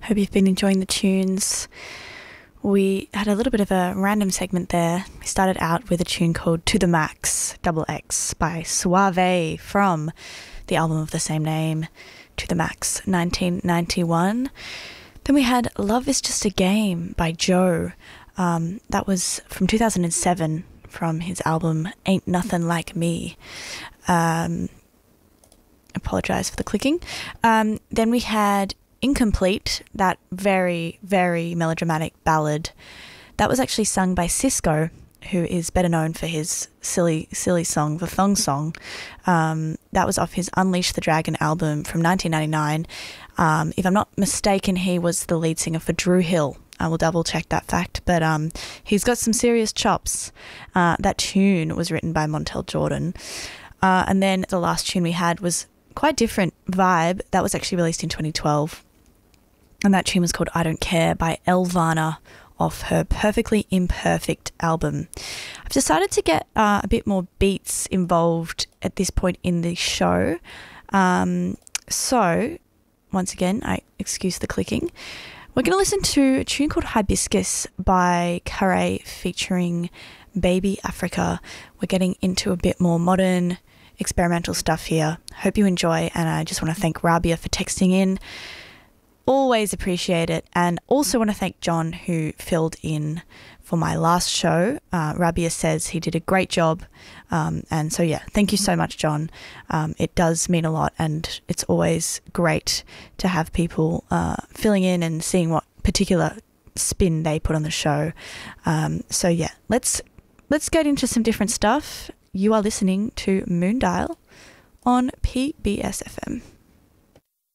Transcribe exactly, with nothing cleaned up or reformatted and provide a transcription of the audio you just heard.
Hope you've been enjoying the tunes. We had a little bit of a random segment there. We started out with a tune called To The Max, Double X, by Suave from the album of the same name, To The Max, nineteen ninety-one. Then we had Love Is Just a Game by Joe. Um, that was from two thousand seven from his album Ain't Nothing Like Me. Um, apologise for the clicking. Um, then we had Incomplete, that very, very melodramatic ballad. That was actually sung by Cisco, who is better known for his silly, silly song, The Thong Song. Um, that was off his Unleash the Dragon album from nineteen ninety-nine. Um, if I'm not mistaken, he was the lead singer for Drew Hill. I will double check that fact, but um, he's got some serious chops. Uh, that tune was written by Montel Jordan. Uh, and then the last tune we had was quite different vibe. That was actually released in twenty twelve. And that tune was called I Don't Care by Elvana off her Perfectly Imperfect album. I've decided to get uh, a bit more beats involved at this point in the show. Um, so, once again, I excuse the clicking. We're going to listen to a tune called Hibiscus by Carre featuring Baby Africa. We're getting into a bit more modern experimental stuff here. Hope you enjoy, and I just want to thank Rabia for texting in. Always appreciate it. And also want to thank John, who filled in for my last show. Uh, Rabia says he did a great job. Um, and so, yeah, thank you so much, John. Um, it does mean a lot, and it's always great to have people uh, filling in and seeing what particular spin they put on the show. Um, so, yeah, let's let's get into some different stuff. You are listening to Moondial on P B S F M.